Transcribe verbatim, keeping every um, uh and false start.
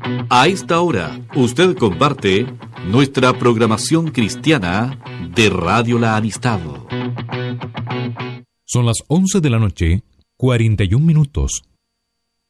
A esta hora, usted comparte nuestra programación cristiana de Radio La Amistad. Son las once de la noche, cuarenta y un minutos.